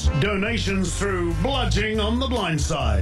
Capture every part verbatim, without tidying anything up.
Donations through Bludging on the Blind Side.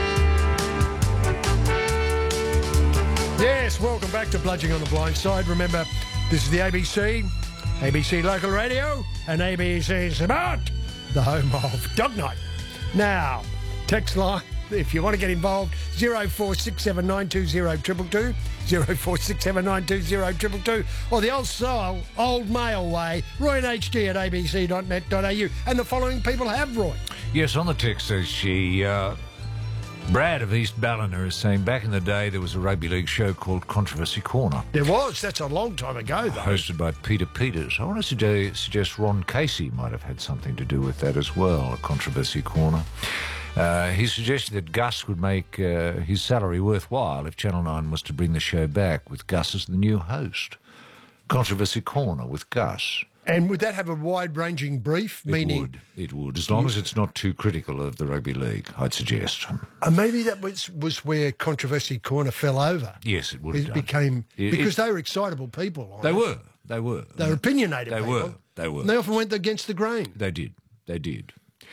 Yes, welcome back to Bludging on the Blind Side. Remember, this is the A B C, A B C Local Radio, and A B C Smart, the home of Dog Night. Now, text line, if you want to get involved, zero four six seven nine two zero two two two, zero four six seven nine two zero two two two, or the old style, old mail way, roy and h d at a b c dot net dot a u. And the following people have, Roy. Yes, on the text, says she... Uh, Brad of East Ballina is saying back in the day there was a rugby league show called Controversy Corner. There was. That's a long time ago, though. Hosted by Peter Peters. I want to suggest, suggest Ron Casey might have had something to do with that as well, a Controversy Corner. Uh, he suggested that Gus would make uh, his salary worthwhile if Channel nine was to bring the show back with Gus as the new host. Controversy Corner with Gus. And would that have a wide-ranging brief? It meaning, would. It would. As long as it's not too critical of the rugby league, I'd suggest. Uh, maybe that was, was where Controversy Corner fell over. Yes, it would have It done. became... It- because it- they were excitable people. On They it. were. They were. They were opinionated They people. were. They were. And they often went against the grain. They did. They did.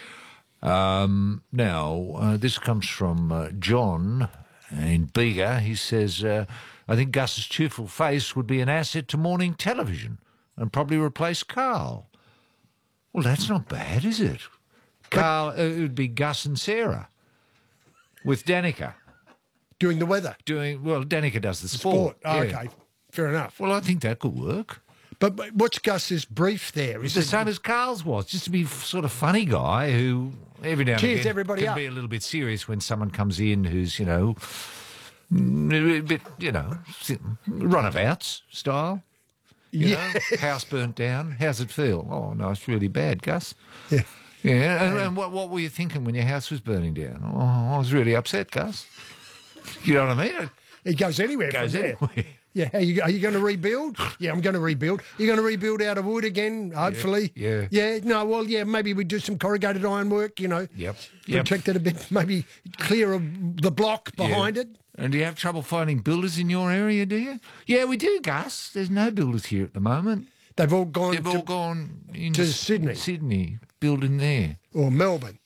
Um, now, uh, this comes from uh, John in Bega. He says, uh, I think Gus's cheerful face would be an asset to morning television and probably replace Carl. Well, that's not bad, is it? Carl, uh, it would be Gus and Sarah with Danica. Doing the weather. Doing, well, Danica does the sport. Sport. Oh, yeah. okay. Fair enough. Well, I think that could work. But, but what's Gus's brief there? It's Is the it- same as Carl's was, just to be f- sort of funny guy who every now and Cheers again everybody can up. be a little bit serious when someone comes in who's, you know, mm, a bit, you know, runabouts style. You Yeah. know, house burnt down. How's it feel? Oh, no, it's really bad, Gus. Yeah. Yeah, and, and what, what were you thinking when your house was burning down? Oh, I was really upset, Gus. You know what I mean? It goes anywhere Goes from there. anywhere. Yeah. Are you, are you going to rebuild? Yeah, I'm going to rebuild. You're going to rebuild out of wood again, hopefully? yeah. Yeah. No, well, yeah, maybe we do some corrugated ironwork, you know. Yep. Yep. Protect it a bit, maybe clear of the block behind Yeah. it. And do you have trouble finding builders in your area, do you? Yeah, we do, Gus. There's no builders here at the moment. They've all gone They've to, all gone in to S- Sydney. Sydney, building there. or Melbourne.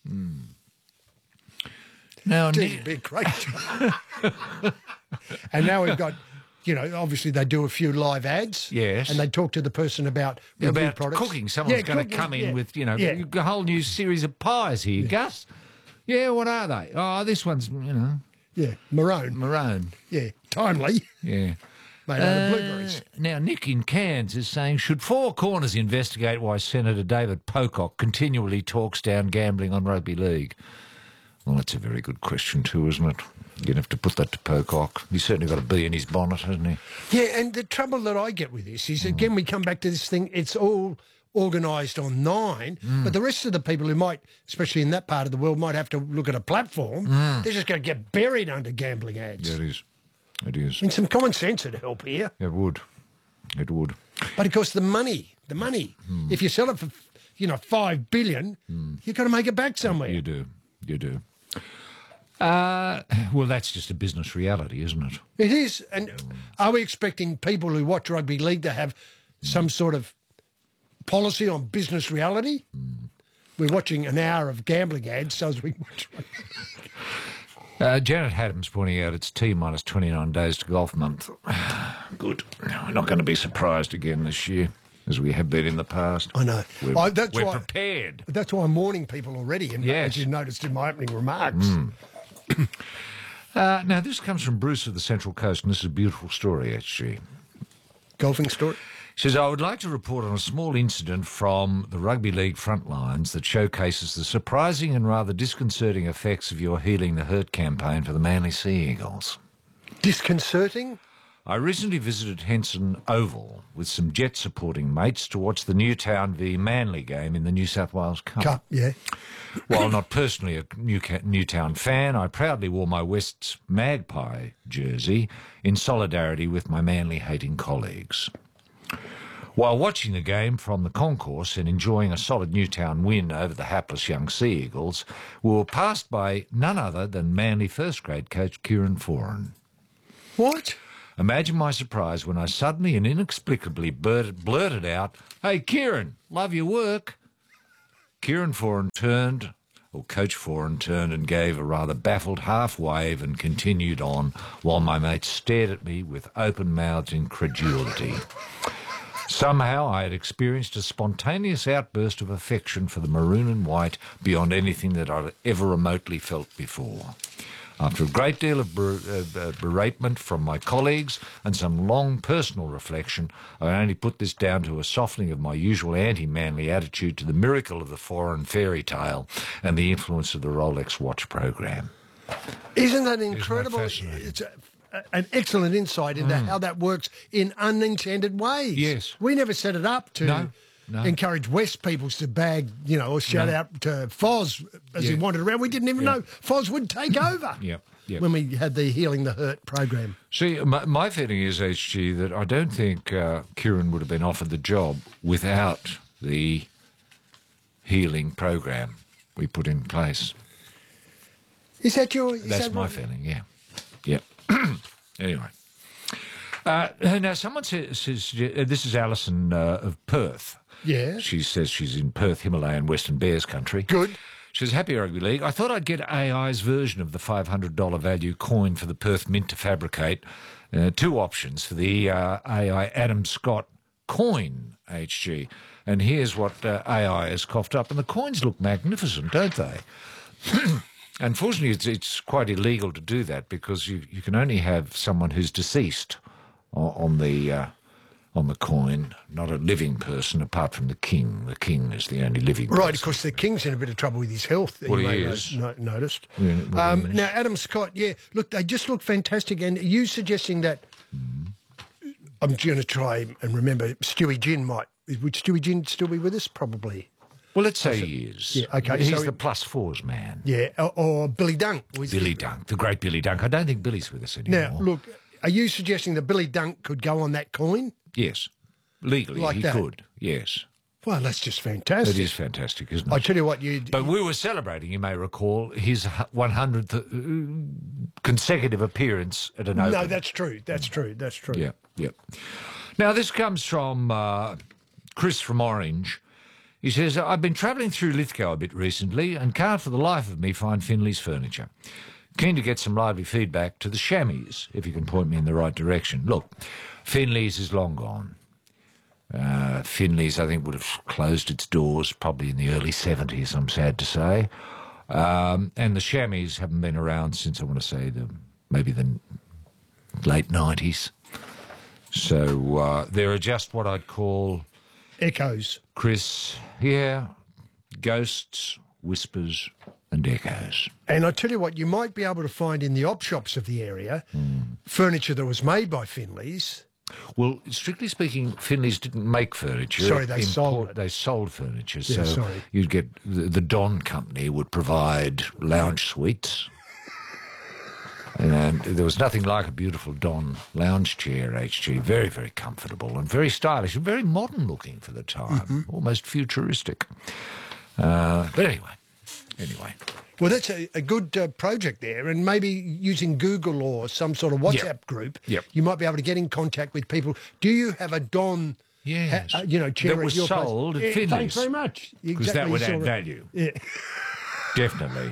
Now, Gee, Nick, it'd be a great job. And now we've got, you know, obviously they do a few live ads. Yes. And they talk to the person about review about products. cooking, someone's Yeah, going to cooking, come in yeah. with, you know, Yeah. a whole new series of pies here, Gus. Yeah, what are they? Oh, this one's, you know, Yeah, maroon. maroon. Yeah, timely. Yeah. Made out of Uh, blueberries. now, Nick in Cairns is saying, should Four Corners investigate why Senator David Pocock continually talks down gambling on rugby league? Well, that's a very good question too, isn't it? You'd have to put that to Pocock. He's certainly got a bee in his bonnet, hasn't he? Yeah, and the trouble that I get with this is, again, we come back to this thing, it's all organised on Nine, Mm. but the rest of the people who might, especially in that part of the world, might have to look at a platform, they're just going to get buried under gambling ads. Mm. Yeah, it is. It is. And some common sense would help here. It would. It would. But of course, the money, the money, Hmm. if you sell it for, you know, five billion, you've got to make it back somewhere. You do. You do. Uh, well, that's just a business reality, isn't it? It is. And are we expecting people who watch rugby league to have some sort of policy on business reality? We're watching an hour of gambling ads, so as we watch rugby. Uh, Janet Haddam's pointing out it's T minus twenty-nine days to golf month. Good. We're not going to be surprised again this year, as we have been in the past. I know. We're, I- that's we're why- prepared. That's why I'm warning people already, and Yes. as you noticed in my opening remarks. Uh, now, this comes from Bruce of the Central Coast, and this is a beautiful story, actually. Golfing story. He says, I would like to report on a small incident from the rugby league front lines that showcases the surprising and rather disconcerting effects of your Healing the Hurt campaign for the Manly Sea Eagles. Disconcerting? I recently visited Henson Oval with some Jet supporting mates to watch the Newtown v Manly game in the New South Wales Cup. Cup, yeah. While not personally a New Newtown fan, I proudly wore my West's Magpie jersey in solidarity with my Manly-hating colleagues. While watching the game from the concourse and enjoying a solid Newtown win over the hapless young Sea Eagles, we were passed by none other than Manly first-grade coach Kieran Foran. What? Imagine my surprise when I suddenly and inexplicably blurted, blurted out, "Hey, Kieran, love your work." Kieran Foran turned, or Coach Foran turned and gave a rather baffled half wave and continued on while my mates stared at me with open-mouthed incredulity. Somehow I had experienced a spontaneous outburst of affection for the maroon and white beyond anything that I'd ever remotely felt before. After a great deal of ber- uh, beratement from my colleagues and some long personal reflection, I only put this down to a softening of my usual anti-manly attitude to the miracle of the foreign fairy tale and the influence of the Rolex watch program. Isn't that incredible? Isn't that It's a, a, an excellent insight into Mm. how that works in unintended ways. Yes. We never set it up to No, no. encourage West peoples to bag, you know, or shout No. out to Foz as he Yeah. wandered around. We didn't even Yeah. know Foz would take over. Yep, yep. When we had the Healing the Hurt program. See, my, my feeling is, H G, that I don't think uh, Kieran would have been offered the job without the healing program we put in place. Is that your... Is That's that my right? feeling, yeah. Yep. Anyway. Uh, now, someone says, says uh, this is Alison uh, of Perth. Yeah. She says she's in Perth, Himalayan Western Bears country. Good. She says, happy rugby league. I thought I'd get A I's version of the five hundred dollars value coin for the Perth Mint to fabricate. Uh, two options for the uh, A I Adam Scott coin, H G. And here's what uh, A I has coughed up. And the coins look magnificent, don't they? Unfortunately, it's, it's quite illegal to do that because you, you can only have someone who's deceased on, on the... Uh, on the coin, not a living person apart from the king. The king is the only living person. Right, of course, the King's in a bit of trouble with his health. Well, you he may is. No, noticed. Yeah, well, um, he is. now, Adam Scott, yeah, look, they just look fantastic. And are you suggesting that... I'm going to try and remember, Stewie Ginn might... Would Stewie Ginn still be with us? Probably. Well, let's say he is. Yeah, okay, He's so- the plus fours man. Yeah, or, or Billy Dunk. Was Billy Dunk, the great Billy Dunk. I don't think Billy's with us anymore. Now, look, are you suggesting that Billy Dunk could go on that coin? Yes. Legally, Like he that? could. Yes. Well, that's just fantastic. It is fantastic, isn't it? I tell you what, you... But we were celebrating, you may recall, his one hundredth uh, consecutive appearance at an Open. No, that's true. That's true. That's true. Yeah, yeah. Now, this comes from uh, Chris from Orange. He says, I've been travelling through Lithgow a bit recently and can't for the life of me find Finley's furniture. Keen to get some lively feedback to the chamois, if you can point me in the right direction. Look, Finley's is long gone. Uh, Finley's, I think, would have closed its doors probably in the early seventies, I'm sad to say. Um, and the chamois haven't been around since, I want to say, the maybe the late nineties. So uh, there are just what I'd call, Echoes. Chris, yeah, ghosts, whispers and echoes. And I tell you what, you might be able to find in the op shops of the area furniture that was made by Finley's. Well, strictly speaking, Finley's didn't make furniture. Sorry, they sold Import- it. They sold furniture. Yeah, so sorry. you'd get the, the Don Company would provide lounge suites. And there was nothing like a beautiful Don lounge chair, H G. Very, very comfortable and very stylish and very modern looking for the time. Mm-hmm. Almost futuristic. Uh, but anyway, anyway. Well, that's a, a good uh, project there, and maybe using Google or some sort of WhatsApp Yep. group, Yep. you might be able to get in contact with people. Do you have a Don, Yes. ha- uh, you know, chair That at was your place? sold at Yeah, Finley's. Thanks very much. Because Exactly, that would you add saw it. value. Yeah. Definitely.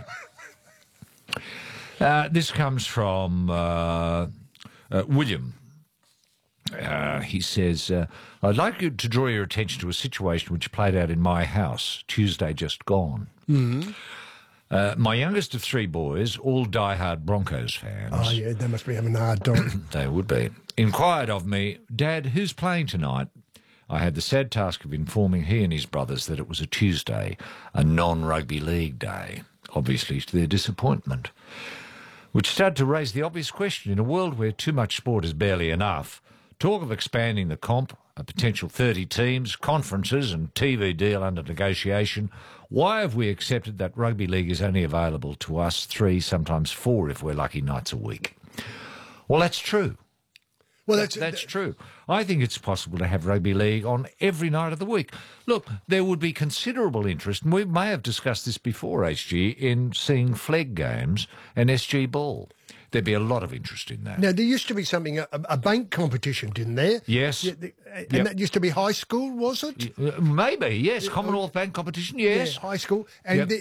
Uh, this comes from uh, uh, William. Uh, he says, uh, I'd like you to draw your attention to a situation which played out in my house Tuesday just gone. Mm-hmm. Uh, my youngest of three boys, all diehard Broncos fans, Oh, yeah, they must be having a hard time. they would be, inquired of me, Dad, who's playing tonight? I had the sad task of informing he and his brothers that it was a Tuesday, a non-rugby league day, obviously to their disappointment, which started to raise the obvious question. In a world where too much sport is barely enough, talk of expanding the comp, a potential thirty teams, conferences and T V deal under negotiation, why have we accepted that rugby league is only available to us three, sometimes four if we're lucky, nights a week? Well, that's true. Well, That's, that's that's true. I think it's possible to have rugby league on every night of the week. Look, there would be considerable interest, and we may have discussed this before, H G, in seeing flag games and S G ball. there'd be a lot of interest in that. Now, there used to be something, a, a bank competition, didn't there? Yes. Yeah, the- and Yep. that used to be high school, was it? Uh, Maybe, yes. Commonwealth Bank competition, yes. Yeah, high school. And Yep. the,